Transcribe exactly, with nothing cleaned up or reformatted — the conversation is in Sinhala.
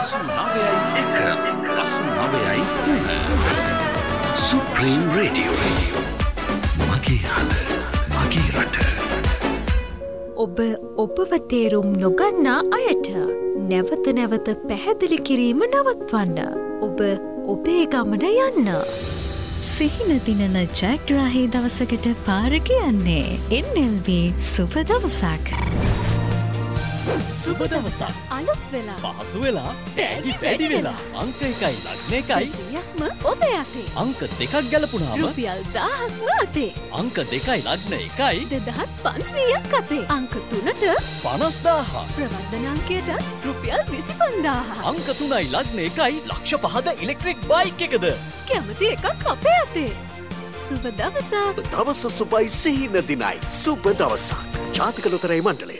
නවයයි එක අසු නවයයි තුන සුප්‍රීම් රේඩියෝ මගේ හද මගේ රට. ඔබ ඔබව තේරුම් නොගන්නා අයට නැවත නැවත පැහැදිලි කිරීම නවත්වන්න. ඔබ ඔබේ ගමන යන්න. සිහින දිනන ජයග්‍රාහී දවසකට පාර කියන්නේ එන් එල් බී සුබ දවසක්. සුබ දවසක් අලුත් වෙලා පහසු වෙලා තෑගි වැඩි වෙලා අංක එකයි ලග්න එකයි සියයක්ම ඔබ යතේ. අංක දෙකක් ගැලපුණාම රුපියල් දාහක්ම අතේ. අංක දෙකයි ලග්න එකයි දෙදහස් පන්සීයක් අතේ. අංක තුනට පනස් දාහ ප්‍රවර්ධන අංකයට රුපියල් විසි පන්දාහ. අංක තුනයි ලග්න එකයි ලක්ෂ පහද ඉලෙක්ට්‍රික් බයික් එකද කැමති එකක් අපේ අතේ. සුබ දවසක්. දවස සුබයි සිහින දිනයි සුබ දවසක්. ජාතික ලොතරැයි මණ්ඩලය.